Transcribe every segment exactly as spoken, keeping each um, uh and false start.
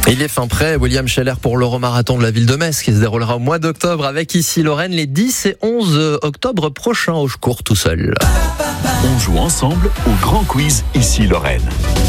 Il est fin prêt, William Scheller pour l'Euromarathon de la ville de Metz qui se déroulera au mois d'octobre avec Ici Lorraine les dix et onze octobre prochains. Oh, je cours tout seul. On joue ensemble au grand quiz Ici Lorraine.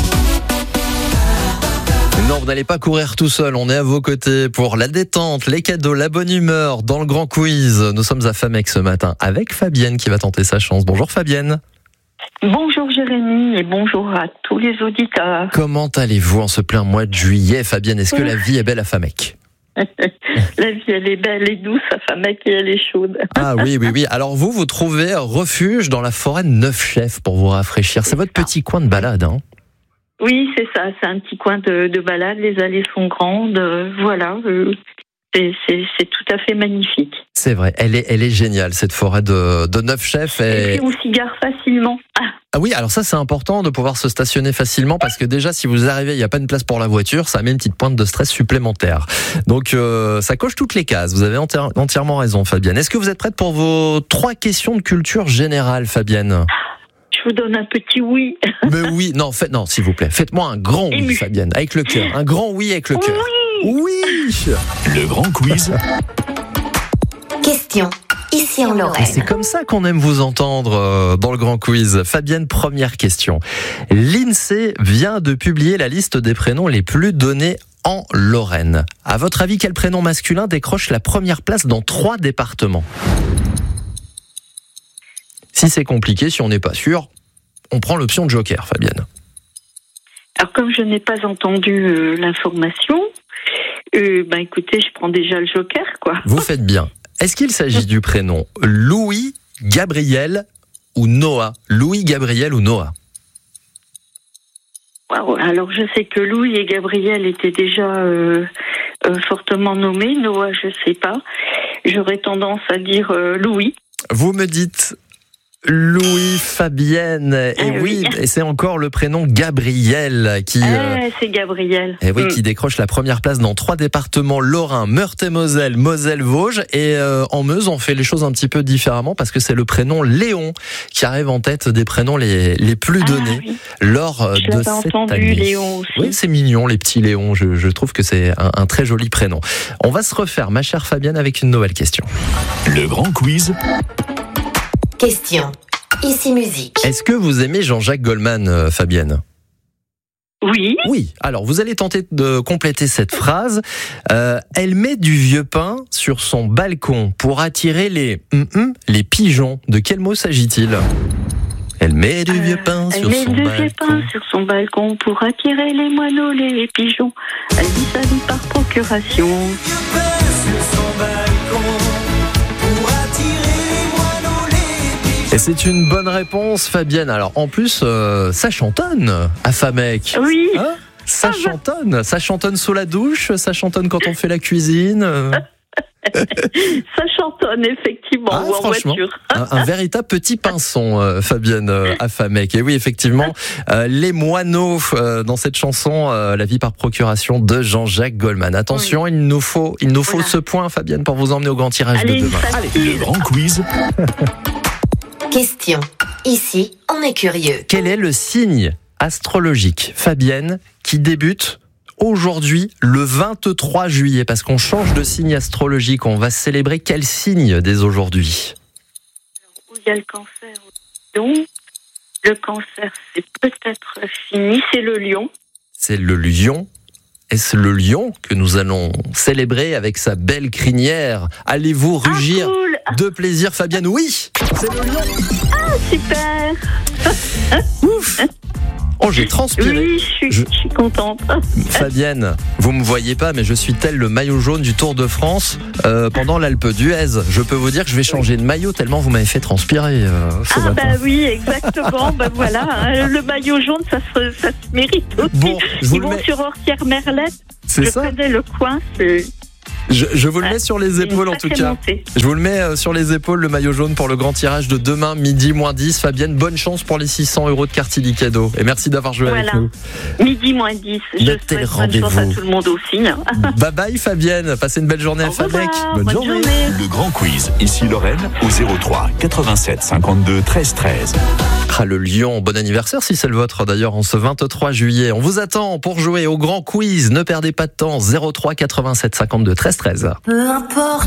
Non, vous n'allez pas courir tout seul, on est à vos côtés pour la détente, les cadeaux, la bonne humeur dans le grand quiz. Nous sommes à Famec ce matin avec Fabienne qui va tenter sa chance. Bonjour Fabienne. Bonjour Jérémy et bonjour à tous les auditeurs. Comment allez-vous en ce plein mois de juillet, Fabienne? Est-ce que la vie est belle à Famec? La vie, elle est belle et douce à Famec et elle est chaude. Ah oui, oui, oui. Alors vous, vous trouvez refuge dans la forêt de Neufchef pour vous rafraîchir. C'est, c'est votre ça. Petit coin de balade, hein? Oui, c'est ça. C'est un petit coin de, de balade. Les allées sont grandes. Euh, voilà. Euh, c'est, c'est, c'est tout à fait magnifique. C'est vrai. Elle est, elle est géniale, cette forêt de, de Neufchef. Et... et on s'y gare facilement. Ah. Ah oui, alors ça, c'est important de pouvoir se stationner facilement parce que déjà, si vous arrivez, il n'y a pas de place pour la voiture, ça met une petite pointe de stress supplémentaire. Donc, euh, ça coche toutes les cases. Vous avez enti- entièrement raison, Fabienne. Est-ce que vous êtes prête pour vos trois questions de culture générale, Fabienne ? Je vous donne un petit oui. Mais oui, non, faites, non, s'il vous plaît. Faites-moi un grand oui, Fabienne, avec le cœur. Un grand oui avec le cœur. Oui. Oui. Le grand quiz. Question. Ici en Lorraine. Et c'est comme ça qu'on aime vous entendre euh, dans le grand quiz. Fabienne, première question. L'INSEE vient de publier la liste des prénoms les plus donnés en Lorraine. À votre avis, quel prénom masculin décroche la première place dans trois départements ? Si c'est compliqué, si on n'est pas sûr, on prend l'option de joker, Fabienne. Alors comme je n'ai pas entendu euh, l'information, euh, ben écoutez, je prends déjà le joker, quoi. Vous faites bien. Est-ce qu'il s'agit du prénom Louis, Gabriel ou Noah ? Louis, Gabriel ou Noah ? Wow, alors je sais que Louis et Gabriel étaient déjà euh, euh, fortement nommés. Noah, je sais pas. J'aurais tendance à dire euh, Louis. Vous me dites Louis, Fabienne, et ah, oui, oui, et c'est encore le prénom Gabriel qui, ah, euh, c'est Gabriel. Et oui, mm. qui décroche la première place dans trois départements lorrains, Meurthe-et-Moselle, Moselle-Vosges, et euh, en Meuse, on fait les choses un petit peu différemment parce que c'est le prénom Léon qui arrive en tête des prénoms les les plus donnés ah, oui. lors je de cette entendu, année. Léon aussi. Oui, c'est mignon les petits Léons. Je, je trouve que c'est un, un très joli prénom. On va se refaire, ma chère Fabienne, avec une nouvelle question. Le grand quiz. Question. Ici musique. Est-ce que vous aimez Jean-Jacques Goldman, euh, Fabienne ? Oui. Oui. Alors, vous allez tenter de compléter cette phrase. Euh, elle met du vieux pain sur son balcon pour attirer les hum-hum, les pigeons. De quel mot s'agit-il ? Elle met du vieux pain euh, sur son balcon. Elle met du vieux pain sur son balcon pour attirer les moineaux, les pigeons. Elle dit ça dit par procuration. Et c'est une bonne réponse, Fabienne. Alors, en plus, euh, ça chantonne à Famec. Oui. Hein, ça ah chantonne. Bah. Ça chantonne sous la douche, ça chantonne quand on fait la cuisine. Ça chantonne, effectivement, ah, ou en voiture. Un, un véritable petit pinson, euh, Fabienne, euh, à Famec. Et oui, effectivement, euh, les moineaux euh, dans cette chanson, euh, La vie par procuration de Jean-Jacques Goldman. Attention, oui. il nous faut, il nous faut voilà. ce point, Fabienne, pour vous emmener au grand tirage Allez, de demain. Allez, le grand quiz. Question. Ici, on est curieux. Quel est le signe astrologique, Fabienne, qui débute aujourd'hui, le vingt-trois juillet, parce qu'on change de signe astrologique, on va célébrer quel signe dès aujourd'hui ? Où il y a le cancer au lion. Le cancer, c'est peut-être fini, c'est le lion. C'est le lion. Est-ce le lion que nous allons célébrer avec sa belle crinière ? Allez-vous rugir ah, cool. de plaisir, Fabienne ? Oui, c'est le lion. Ah, super. Ouf. Oh, j'ai transpiré. Oui, je suis, je... je suis contente. Fabienne, vous me voyez pas, mais je suis tel le maillot jaune du Tour de France euh, pendant l'Alpe d'Huez. Je peux vous dire que je vais changer de maillot tellement vous m'avez fait transpirer. Euh, ce ah matin. bah oui, exactement. bah voilà, hein, le maillot jaune, ça se, ça se mérite aussi. Bon, je vous Ils le vont mets... sur Ortière-Merlette. C'est je ça. connais le coin. C'est... Je, je vous le mets sur les épaules en tout cas. Montée. Je vous le mets euh, sur les épaules, le maillot jaune pour le grand tirage de demain, midi moins dix. Fabienne, bonne chance pour les six cents euros de carte illico cadeau. Et merci d'avoir joué voilà. avec nous. Midi midi moins dix. Je Notez le souhaite bonne chance à rendez-vous. tout le monde aussi. Bye bye Fabienne, passez une belle journée à Au revoir, Fabrec. bonne, Bonne journée. journée. Le grand quiz, ici Lorraine, au zéro trois quatre-vingt-sept cinquante-deux treize treize. Ah, le Lion, bon anniversaire si c'est le vôtre d'ailleurs en ce vingt-trois juillet. On vous attend pour jouer au grand quiz. Ne perdez pas de temps. zéro trois quatre-vingt-sept cinquante-deux treize treize. Peu importe.